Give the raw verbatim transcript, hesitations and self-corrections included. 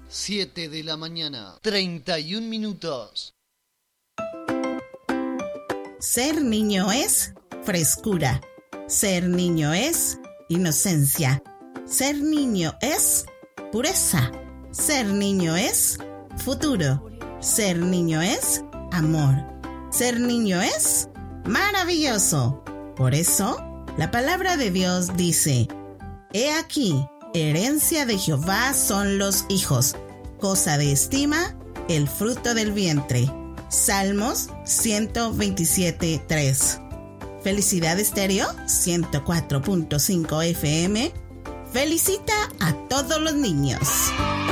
siete de la mañana, treinta y un minutos. Ser niño es frescura. Ser niño es inocencia. Ser niño es pureza. Ser niño es futuro. Ser niño es amor. Ser niño es maravilloso. Por eso, la palabra de Dios dice: He aquí, herencia de Jehová son los hijos, cosa de estima el fruto del vientre. Salmos ciento veintisiete, tres. Felicidad Estéreo ciento cuatro punto cinco F M felicita a todos los niños.